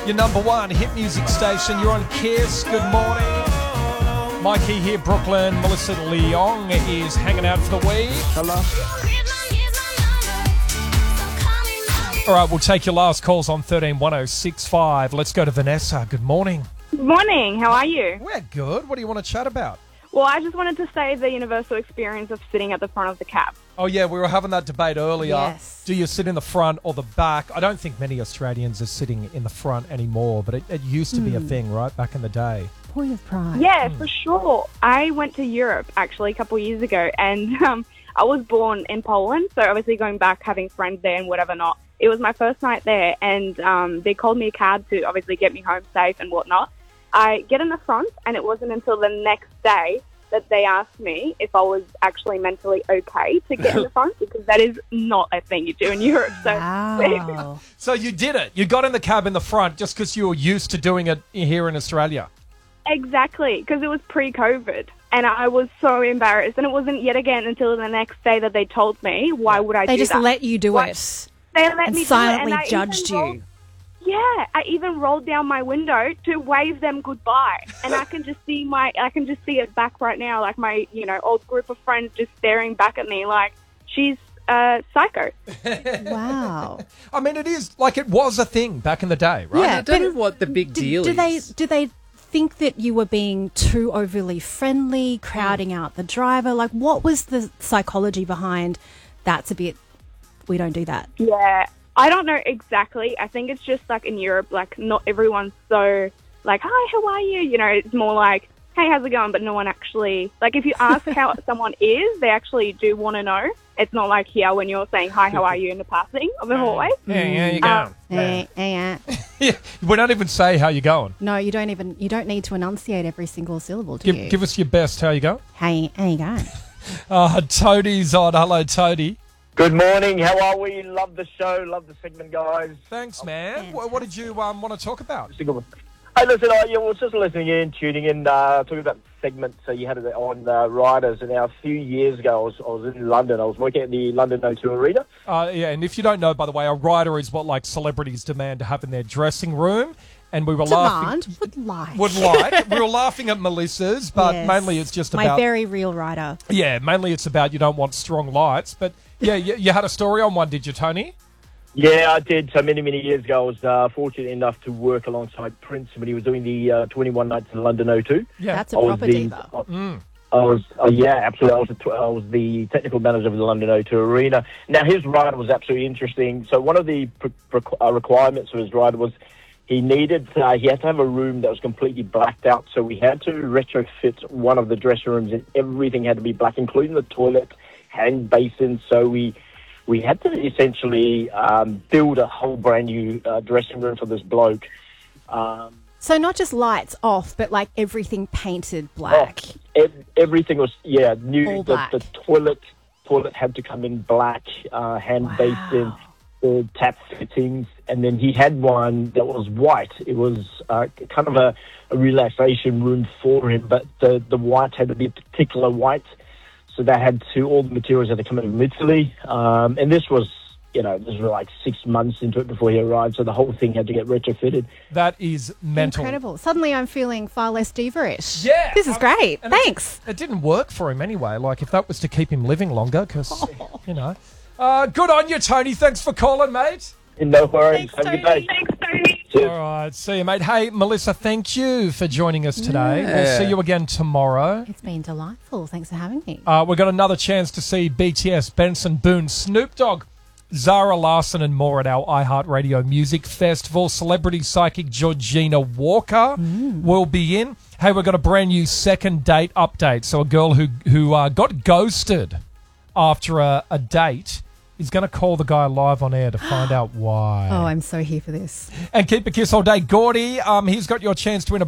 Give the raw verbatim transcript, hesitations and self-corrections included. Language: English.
your number one hit music station. You're on Kiss. Good morning. Mikey here, Brooklyn. Melissa Leong is hanging out for the week. Hello. All right, we'll take your last calls on thirteen one oh six five. Let's go to Vanessa. Good morning. Good morning. How are you? We're good. What do you want to chat about? Well, I just wanted to say the universal experience of sitting at the front of the cab. Oh, yeah, we were having that debate earlier. Yes. Do you sit in the front or the back? I don't think many Australians are sitting in the front anymore, but it, it used to be a thing, right, back in the day. Point of pride. Yeah, for sure. I went to Europe, actually, a couple of years ago, and um, I was born in Poland, so obviously going back, having friends there and whatever not. It was my first night there, and um, they called me a cab to obviously get me home safe and whatnot. I get in the front, and it wasn't until the next day that they asked me if I was actually mentally okay to get in the front, because that is not a thing you do in Europe. So, Wow. So you did it. You got in the cab in the front just because you were used to doing it here in Australia. exactly, because it was pre-COVID, and I was so embarrassed. And it wasn't yet again until the next day that they told me, why would I They do just that? let you do Why- it They let and me silently do it, and I judged even rolled- you. Yeah, I even rolled down my window to wave them goodbye, and I can just see my, I can just see it back right now, like my, you know, old group of friends just staring back at me like she's uh, psycho. Wow. I mean, it is like it was a thing back in the day, right? Yeah, I don't but know what the big do, deal do they is. do they think that you were being too overly friendly, crowding out the driver? Like, what was the psychology behind that's a bit, we don't do that? Yeah, I don't know exactly. I think it's just like in Europe, like not everyone's so like, hi, how are you? You know, it's more like, hey, how's it going? But no one actually, like if you ask how someone is, they actually do want to know. It's not like here when you're saying, hi, how are you in the passing of the hallway. Yeah, yeah, you going? Eh, eh, eh. Yeah, we don't even say how you going. No, you don't even, you don't need to enunciate every single syllable, do Give, you? give us your best. How you going? Hey, how you going? Uh, Toadie's on. Hello, Toadie. Good morning. How are we? Love the show. Love the segment, guys. Thanks, man. What, what did you um, want to talk about? Hey, listen, I was just listening in, tuning in, uh, talking about segments. So you had it on uh, Riders, and now a few years ago, I was, I was in London. I was working at the London O two Arena. Uh, yeah, and if you don't know, by the way, a rider is what like celebrities demand to have in their dressing room. And we were laughing. Demand would like. Would like. We were laughing at Melissa's, but Yes. mainly it's just My about. very real writer. Yeah, mainly it's about you don't want strong lights. But yeah, you, you had a story on one, did you, Tony? Yeah, I did. So many, many years ago, I was uh, fortunate enough to work alongside Prince when he was doing the uh, twenty-one nights in London O two. Yeah. That's a I was proper the- diva. Mm. I was, uh, yeah, absolutely. I was, the tw- I was the technical manager of the London O two Arena. Now, his ride was absolutely interesting. So one of the pre- pre- uh, requirements of his ride was he needed, uh, he had to have a room that was completely blacked out. So we had to retrofit one of the dressing rooms, and everything had to be black, including the toilet, hand basin. So we we had to essentially um, build a whole brand new uh, dressing room for this bloke. Um, So not just lights off, but like everything painted black. Oh, ev- everything was, yeah, new. All The, black. the toilet toilet had to come in black, uh, hand Wow. basin, the tap fittings, and then he had one that was white. It was uh, kind of a, a relaxation room for him, but the, the white had to be a particular white. So they had to, all the materials had to come in from Italy. Um, and this was, you know, this was like six months into it before he arrived. So the whole thing had to get retrofitted. That is mental. Incredible. Suddenly I'm feeling far less diva-ish. Yeah. This is Um, great. and it- Thanks. It didn't work for him anyway. Like, if that was to keep him living longer, because, you know. Uh, good on you, Tony. Thanks for calling, mate. No worries. Thanks, Have a good Tony. day. Thanks, Tony. Cheers. All right. See you, mate. Hey, Melissa, thank you for joining us today. We'll Yeah. see you again tomorrow. It's been delightful. Thanks for having me. Uh, we've got another chance to see B T S, Benson Boone, Snoop Dogg, Zara Larson and more at our iHeartRadio Music Festival. Celebrity psychic Georgina Walker will be in. Hey, we've got a brand new second date update. So a girl who, who uh, got ghosted after a, a date is going to call the guy live on air to find out why. Oh, I'm so here for this. And keep a kiss all day. Gordy, um, he's got your chance to win a